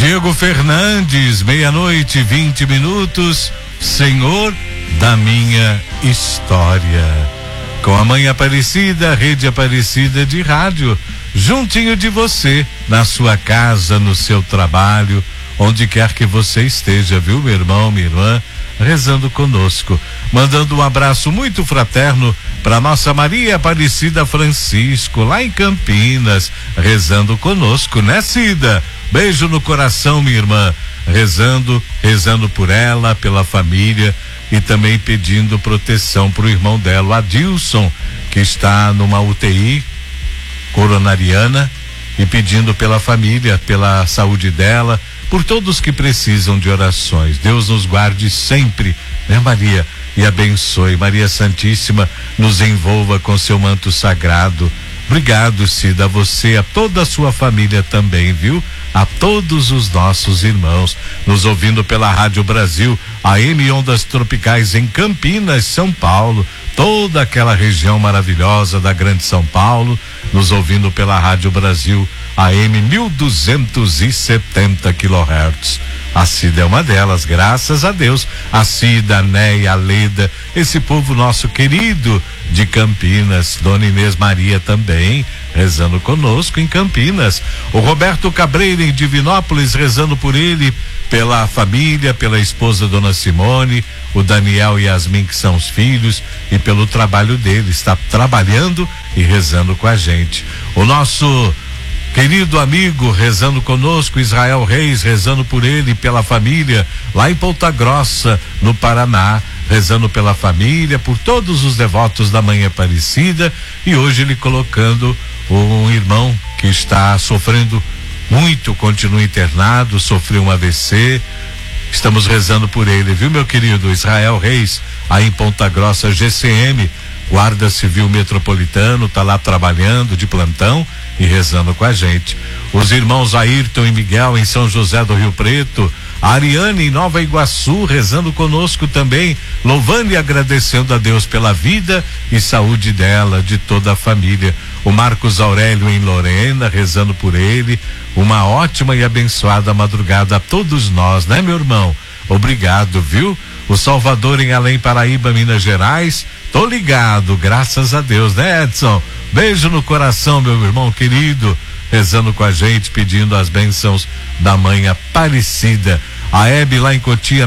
Diego Fernandes, 00:20, Senhor da minha história. Com a Mãe Aparecida, Rede Aparecida de Rádio, juntinho de você, na sua casa, no seu trabalho, onde quer que você esteja, viu, meu irmão, minha irmã, rezando conosco, mandando um abraço muito fraterno para nossa Maria Aparecida Francisco, lá em Campinas, rezando conosco, né, Cida? Beijo no coração, minha irmã, rezando por ela, pela família, e também pedindo proteção pro irmão dela, o Adilson, que está numa UTI coronariana, e pedindo pela família, pela saúde dela, por todos que precisam de orações. Deus nos guarde sempre, né, Maria? E abençoe. Maria Santíssima nos envolva com seu manto sagrado. Obrigado, Cida, a você, a toda a sua família também, viu? A todos os nossos irmãos, nos ouvindo pela Rádio Brasil, AM Ondas Tropicais em Campinas, São Paulo, toda aquela região maravilhosa da Grande São Paulo, nos ouvindo pela Rádio Brasil, AM 1270 kHz. A Cida é uma delas, graças a Deus. A Cida, a Neia, a Leda, esse povo nosso querido de Campinas, Dona Inês Maria também, rezando conosco em Campinas. O Roberto Cabreira em Divinópolis, rezando por ele, pela família, pela esposa Dona Simone, o Daniel e Yasmin, que são os filhos, e pelo trabalho dele, está trabalhando e rezando com a gente. O nosso querido amigo rezando conosco, Israel Reis, rezando por ele e pela família, lá em Ponta Grossa, no Paraná, rezando pela família, por todos os devotos da Mãe Aparecida, e hoje ele colocando um irmão que está sofrendo muito, continua internado, sofreu um AVC. Estamos rezando por ele, viu, meu querido Israel Reis, aí em Ponta Grossa, GCM, Guarda Civil Metropolitano, tá lá trabalhando de plantão e rezando com a gente. Os irmãos Ayrton e Miguel em São José do Rio Preto, a Ariane em Nova Iguaçu, rezando conosco também, louvando e agradecendo a Deus pela vida e saúde dela, de toda a família. O Marcos Aurélio em Lorena, rezando por ele. Uma ótima e abençoada madrugada a todos nós, né, meu irmão? Obrigado, viu? O Salvador em Além Paraíba, Minas Gerais, tô ligado, graças a Deus, né, Edson? Beijo no coração, meu irmão querido, rezando com a gente, pedindo as bênçãos da Mãe Aparecida. A Hebe lá em Cotia,